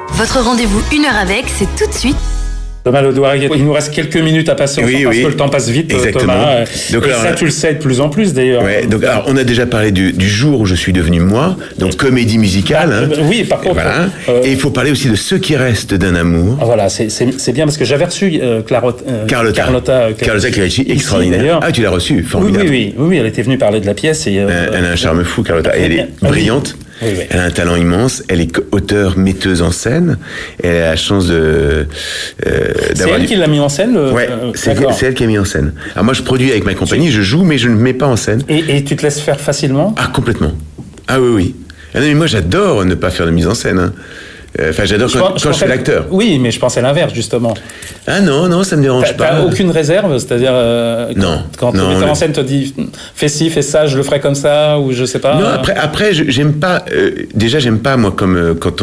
Votre rendez-vous 1 heure avec, c'est tout de suite. Thomas Ledouarec, il nous reste quelques minutes à passer ensemble parce que le temps passe vite, exactement. Thomas. Donc, et ça, tu le sais de plus en plus d'ailleurs. Ouais, donc, alors, on a déjà parlé du jour où je suis devenu moi, donc comédie musicale. Oui, par contre. Voilà. Et il faut parler aussi de ce qui reste d'un amour. Voilà, c'est bien parce que j'avais reçu Carlotta Clerici, extraordinaire. Ah, tu l'as reçue, formidable. Oui, elle était venue parler de la pièce. Et, elle a un charme fou, Carlotta. Elle est brillante. Oui. Elle a un talent immense. Elle est auteure, metteuse en scène. Elle a la chance d'avoir. C'est elle qui l'a mis en scène. Ouais, c'est elle qui a mis en scène. Alors moi, je produis avec ma compagnie, je joue, mais je ne mets pas en scène. Et tu te laisses faire facilement ? Ah, complètement. Ah oui. Ah non, mais moi, j'adore ne pas faire de mise en scène. Enfin, j'adore quand je fais l'acteur. Oui, mais je pensais l'inverse, justement. Ah non, ça me dérange pas. T'as aucune réserve, c'est-à-dire quand le metteur en scène te dit fais ci, fais ça, je le ferai comme ça, ou je sais pas. Non, après, j'aime pas. Déjà, j'aime pas moi comme quand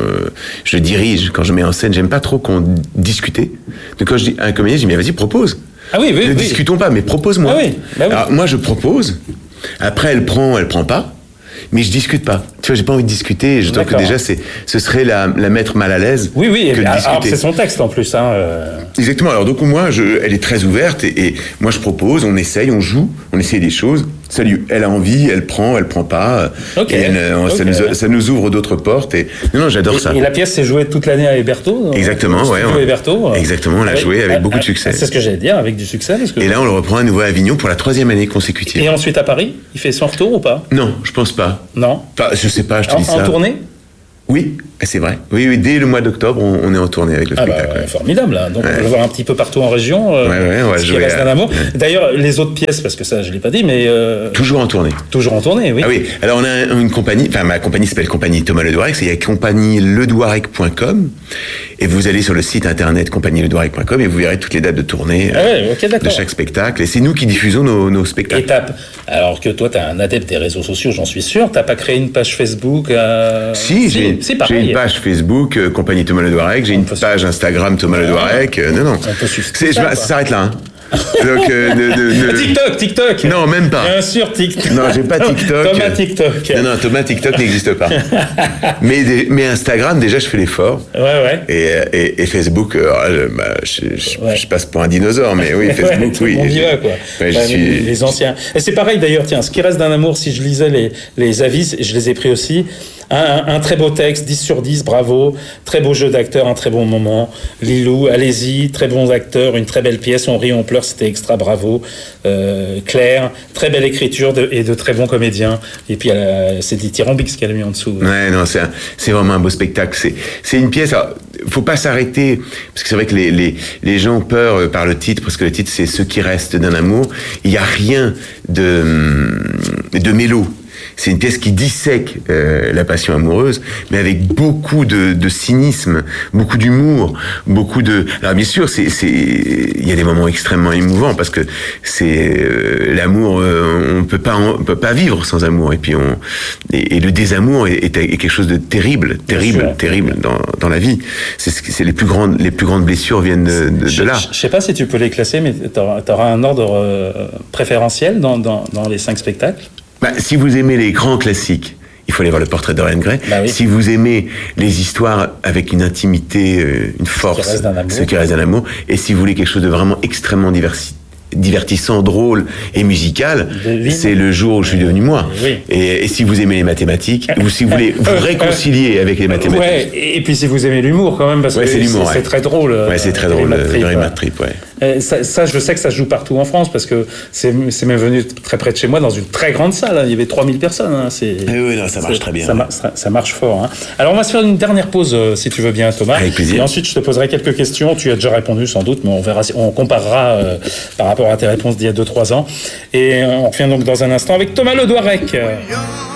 je dirige, quand je mets en scène, j'aime pas trop qu'on discute. Donc quand je dis à un comédien, je dis mais vas-y, propose. Ah oui. Ne discutons pas, mais propose-moi. Ah oui. Alors moi, je propose. Après, elle prend pas. Mais je discute pas. Tu vois, j'ai pas envie de discuter. Je trouve que déjà, ce serait la mettre mal à l'aise. Oui. Que de discuter. Alors, c'est son texte en plus. Exactement. Alors donc moi, elle est très ouverte et moi je propose, on essaye, on joue, on essaye des choses. Salut, elle a envie, elle prend pas. Okay. Ça nous ouvre d'autres portes. Et non, j'adore ça. Et la pièce s'est jouée toute l'année à Héberto. Exactement, ouais. Exactement, on l'a joué avec beaucoup de succès. C'est ce que j'allais dire, avec du succès. Et là, on le reprend à nouveau à Avignon pour la 3e année consécutive. Et ensuite à Paris, il fait son retour ou pas ? Non, je pense pas. Non. Je sais pas, je te dis ça. En tournée ? Oui, c'est vrai. Oui, dès le mois d'octobre, on est en tournée avec le spectacle. Formidable, là. Donc on va le voir un petit peu partout en région. On va ce jouer. Qui reste un amour. D'ailleurs, les autres pièces, parce que ça, je l'ai pas dit, mais toujours en tournée. Toujours en tournée, oui. Ah oui. Alors on a une compagnie. Enfin, ma compagnie s'appelle Compagnie Thomas Ledouarec. C'est compagnieledouarec.com. Et vous allez sur le site internet compagnieledouarec.com et vous verrez toutes les dates de tournée de chaque spectacle. Et c'est nous qui diffusons nos spectacles. Étape. Alors que toi, tu es un adepte des réseaux sociaux, j'en suis sûr. T'as pas créé une page Facebook Si, j'ai une page Facebook Compagnie Thomas Ledouarec. J'ai une page Instagram Thomas Ledouarec. Non. Ça s'arrête là. Donc, TikTok. Non, même pas. Bien sûr, TikTok. Non, j'ai pas TikTok. Thomas TikTok. Non, Thomas TikTok n'existe pas. mais Instagram, déjà, je fais l'effort. Ouais. Et Facebook, je passe pour un dinosaure, mais oui, Facebook, oui. On y va, quoi. Les anciens. Et c'est pareil, d'ailleurs, tiens, ce qui reste d'un amour, si je lisais les avis, je les ai pris aussi. Un très beau texte, 10 sur 10, bravo. Très beau jeu d'acteur, un très bon moment. Lilou, allez-y, très bons acteurs, une très belle pièce, on rit, on pleure, c'était extra, bravo. Claire, très belle écriture et de très bons comédiens. Et puis c'est Dithyrambique qu'elle a mis en dessous. Ouais, non, c'est vraiment un beau spectacle. C'est une pièce. Alors, faut pas s'arrêter parce que c'est vrai que les gens ont peur par le titre parce que le titre c'est Ce qui reste d'un amour. Il y a rien de mélo. C'est une pièce qui dissèque la passion amoureuse, mais avec beaucoup de cynisme, beaucoup d'humour, Alors bien sûr, il y a des moments extrêmement émouvants parce que c'est l'amour, on peut pas vivre sans amour. Et puis et le désamour est quelque chose de terrible dans la vie. C'est les plus grandes blessures viennent de là. Je sais pas si tu peux les classer, mais t'auras un ordre préférentiel dans les 5 spectacles. Si vous aimez les grands classiques, il faut aller voir Le Portrait de Dorian Gray. Oui. Si vous aimez les histoires avec une intimité, une force, Ce qui reste d'un amour, et si vous voulez quelque chose de vraiment extrêmement divertissant, drôle et musical, c'est Le jour où je suis devenu moi. Oui. Et si vous aimez les mathématiques, ou si vous voulez vous réconcilier avec les mathématiques. Ouais, et puis si vous aimez l'humour quand même, parce que c'est très drôle. Ouais, c'est très drôle, Very Mad Trip, ouais. Ça, je sais que ça se joue partout en France parce que c'est même venu très près de chez moi dans une très grande salle. Il y avait 3000 personnes. Oui, ça marche très bien. Ça marche fort. Alors, on va se faire une dernière pause, si tu veux bien, Thomas. Avec plaisir. Et ensuite, je te poserai quelques questions. Tu as déjà répondu sans doute, mais on verra, on comparera par rapport à tes réponses d'il y a 2-3 ans. Et on revient donc dans un instant avec Thomas Ledouarec.